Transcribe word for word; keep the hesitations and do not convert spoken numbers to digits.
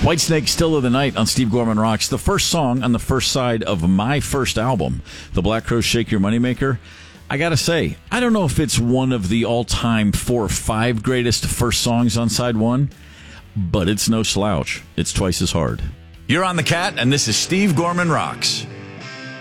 Whitesnake, Still of the Night on Steve Gorman Rocks. The first song on the first side of my first album, The Black Crowes Shake Your Moneymaker. I gotta say, I don't know if it's one of the all-time four or five greatest first songs on side one, but it's no slouch. It's twice as hard. You're on the Cat, and this is Steve Gorman Rocks.